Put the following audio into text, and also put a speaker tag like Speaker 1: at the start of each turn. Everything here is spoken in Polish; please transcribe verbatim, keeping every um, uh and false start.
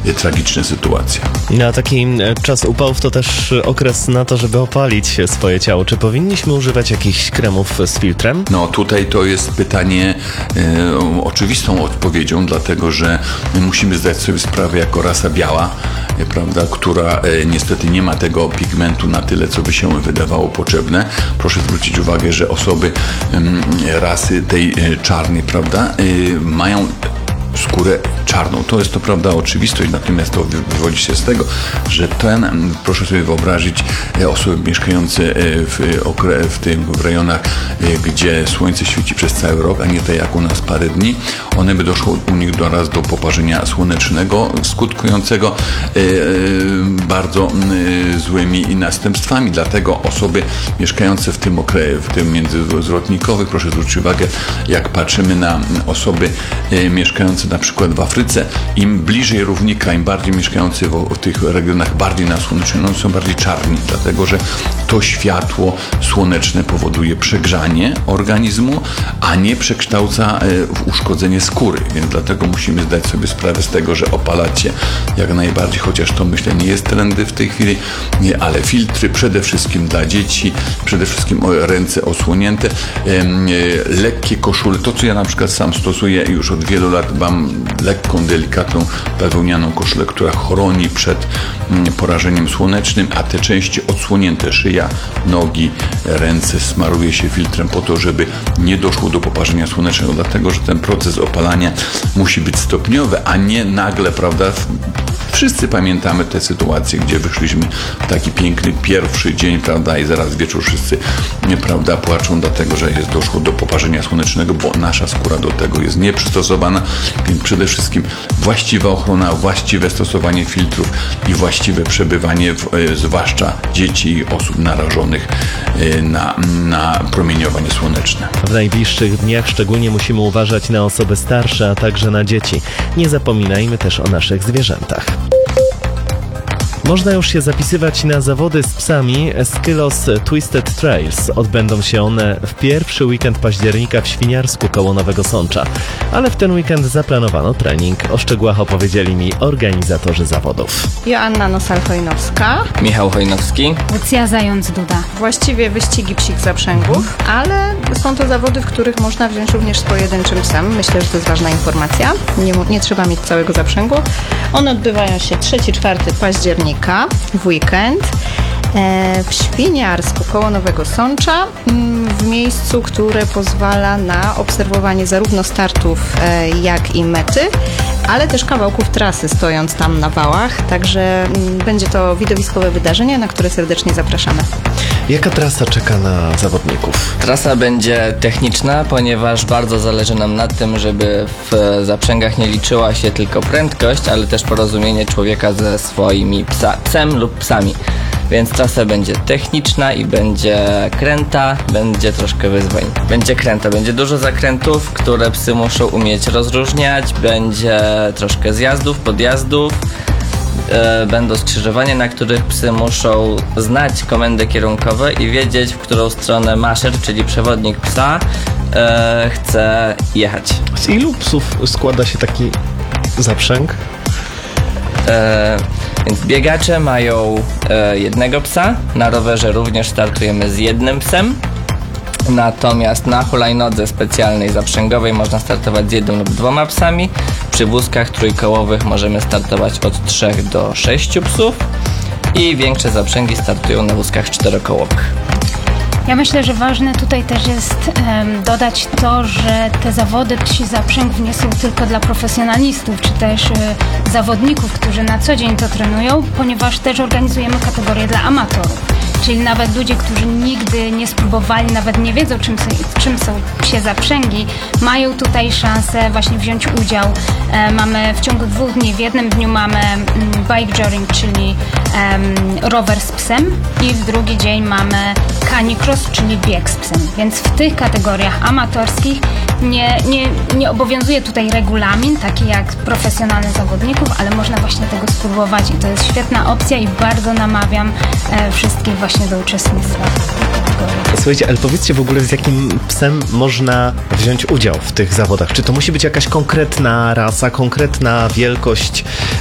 Speaker 1: tragiczne sytuacje.
Speaker 2: No, a taki czas upałów to też okres na to, żeby opalić swoje ciało. Czy powinniśmy używać jakichś kremów z filtrem?
Speaker 1: No tutaj to jest pytanie e, oczywistą odpowiedzią, dlatego że my musimy zdać sobie sprawę jako rasa biała, e, prawda, która e, niestety nie ma tego pigmentu na tyle, co by się wydawało potrzebne. Proszę zwrócić uwagę, że osoby e, rasy tej e, czarnej, prawda, e, mają skórę czarną. To jest to prawda oczywistość, natomiast to wywodzi się z tego, że ten, proszę sobie wyobrazić, osoby mieszkające w, w tym w rejonach, gdzie słońce świeci przez cały rok, a nie tak jak u nas parę dni, one by doszło u nich doraz do poparzenia słonecznego, skutkującego bardzo złymi następstwami. Dlatego osoby mieszkające w tym okresie, w tym międzyzwrotnikowych, proszę zwrócić uwagę, jak patrzymy na osoby mieszkające na przykład w Afryce, im bliżej równika, im bardziej mieszkający w, w tych regionach bardziej nasłonecznionych, no, są bardziej czarni, dlatego że to światło słoneczne powoduje przegrzanie organizmu, a nie przekształca w uszkodzenie skóry, więc dlatego musimy zdać sobie sprawę z tego, że opalać się jak najbardziej, chociaż to myślę nie jest trendy w tej chwili, nie, ale filtry przede wszystkim dla dzieci, przede wszystkim ręce osłonięte, lekkie koszule, to co ja na przykład sam stosuję już od wielu lat, mam lekką, delikatną, bawełnianą koszulę, która chroni przed porażeniem słonecznym, a te części odsłonięte, szyja, nogi, ręce, smaruje się filtrem po to, żeby nie doszło do poparzenia słonecznego, dlatego że ten proces opalania musi być stopniowy, a nie nagle, prawda? Wszyscy pamiętamy te sytuacje, gdzie wyszliśmy w taki piękny pierwszy dzień, prawda, i zaraz wieczór wszyscy, prawda, płaczą dlatego, że jest doszło do poparzenia słonecznego, bo nasza skóra do tego jest nieprzystosowana, więc przede wszystkim właściwa ochrona, właściwe stosowanie filtrów i właściwe przebywanie, w, zwłaszcza dzieci i osób narażonych na, na promieniowanie słoneczne.
Speaker 2: W najbliższych dniach szczególnie musimy uważać na osoby starsze, a także na dzieci. Nie zapominajmy też o naszych zwierzętach. Można już się zapisywać na zawody z psami Skylos Twisted Trails. Odbędą się one w pierwszy weekend października w Świniarsku koło Nowego Sącza. Ale w ten weekend zaplanowano trening. O szczegółach opowiedzieli mi organizatorzy zawodów.
Speaker 3: Joanna Nosal-Hojnowska,
Speaker 4: Michał Hojnowski,
Speaker 5: Lucja Zając-Duda.
Speaker 3: Właściwie wyścigi psich zaprzęgów, ale są to zawody, w których można wziąć również z pojedynczym psem. Myślę, że to jest ważna informacja. Nie, nie trzeba mieć całego zaprzęgu. One odbywają się trzeci czwarty października w weekend w Świniarsku koło Nowego Sącza, w miejscu, które pozwala na obserwowanie zarówno startów, jak i mety, ale też kawałków trasy, stojąc tam na wałach, także będzie to widowiskowe wydarzenie, na które serdecznie zapraszamy.
Speaker 2: Jaka trasa czeka na zawodników?
Speaker 4: Trasa będzie techniczna, ponieważ bardzo zależy nam na tym, żeby w zaprzęgach nie liczyła się tylko prędkość, ale też porozumienie człowieka ze swoimi psa, psem lub psami. Więc trasa będzie techniczna i będzie kręta, będzie troszkę wyzwań. Będzie kręta, będzie dużo zakrętów, które psy muszą umieć rozróżniać, będzie troszkę zjazdów, podjazdów, e, będą skrzyżowania, na których psy muszą znać komendy kierunkowe i wiedzieć, w którą stronę maszer, czyli przewodnik psa, e, chce jechać.
Speaker 2: Z ilu psów składa się taki zaprzęg?
Speaker 4: E, Więc biegacze mają e, jednego psa, na rowerze również startujemy z jednym psem, natomiast na hulajnodze specjalnej zaprzęgowej można startować z jednym lub dwoma psami, przy wózkach trójkołowych możemy startować od trzech do sześciu psów i większe zaprzęgi startują na wózkach czterokołowych.
Speaker 5: Ja myślę, że ważne tutaj też jest um, dodać to, że te zawody psi zaprzęgów nie są tylko dla profesjonalistów, czy też y, zawodników, którzy na co dzień to trenują, ponieważ też organizujemy kategorię dla amatorów. Czyli nawet ludzie, którzy nigdy nie spróbowali, nawet nie wiedzą, czym, czym są psie zaprzęgi, mają tutaj szansę właśnie wziąć udział. E, mamy w ciągu dwóch dni, w jednym dniu mamy mm, bike jogging, czyli um, rower z psem i w drugi dzień mamy canicross, czyli bieg z psem. Więc w tych kategoriach amatorskich nie, nie, nie obowiązuje tutaj regulamin, taki jak profesjonalnych zawodników, ale można właśnie tego spróbować i to jest świetna opcja i bardzo namawiam e, wszystkich właśnie do uczestnictwa w tej kategorii.
Speaker 2: Słuchajcie, ale powiedzcie w ogóle, z jakim psem można wziąć udział w tych zawodach? Czy to musi być jakaś konkretna rasa, konkretna wielkość